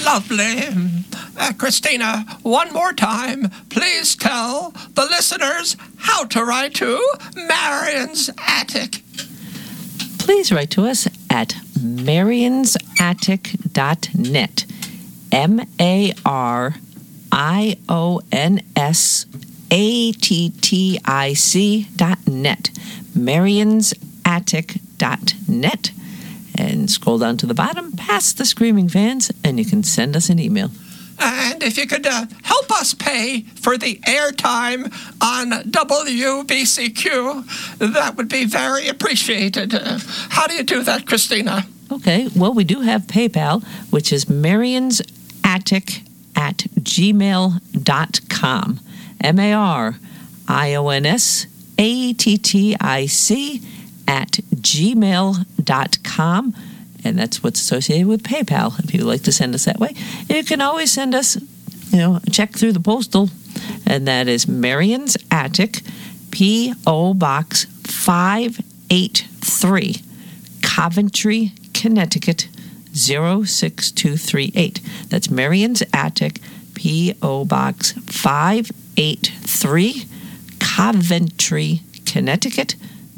Lovely. Christina, one more time, please tell the listeners how to write to Marion's Attic. Please write to us at marionsattic.net. MARIONSATTIC.net. marionsattic.net. And scroll down to the bottom, past the Screaming Fans, and you can send us an email. And if you could help us pay for the airtime on WBCQ, that would be very appreciated. How do you do that, Christina? Okay, well, we do have PayPal, which is marionsattic@gmail.com. MARIONSATTIC@gmail.com. And that's what's associated with PayPal, if you'd like to send us that way. And you can always send us, a check through the postal, and that is Marion's Attic, P.O. Box 583, Coventry, Connecticut, 06238. That's Marion's Attic, P.O. Box 583, Coventry, Connecticut,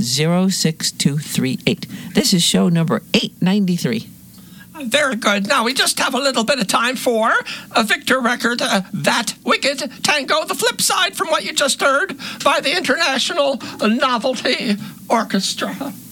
06238. This is show number 893. Very good. Now we just have a little bit of time for a Victor record, That Wicked Tango, the flip side from what you just heard by the International Novelty Orchestra.